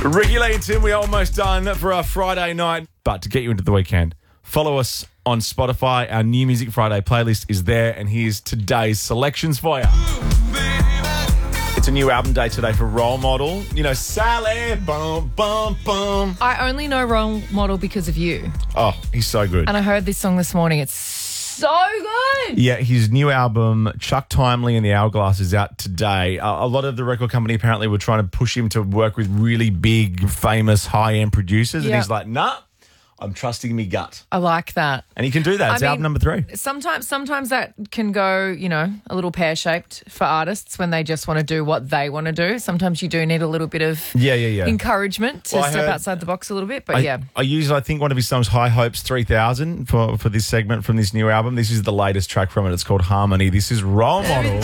Ricky Lee and Tim, we're almost done for our Friday night. But to get you into the weekend, follow us on Spotify. Our New Music Friday playlist is there, and here's today's selections for you. It's a new album day today for Role Model. You know, Sally, bum, bum, bum. I only know Role Model because of you. Oh, he's so good. And I heard this song this morning. It's so good. Yeah, his new album, Chuck Timely and the Hourglass, is out today. A lot of the record company apparently were trying to push him to work with really big, famous, high-end producers. And Yeah. he's like, nah, I'm trusting me gut. I like that. And he can do that. It's album number 3. Sometimes that can go, a little pear-shaped for artists when they just want to do what they want to do. Sometimes you do need a little bit of encouragement to step outside the box a little bit. But I use, I think, one of his songs, High Hopes 3000, for this segment from this new album. This is the latest track from it. It's called Harmony. This is Role Model.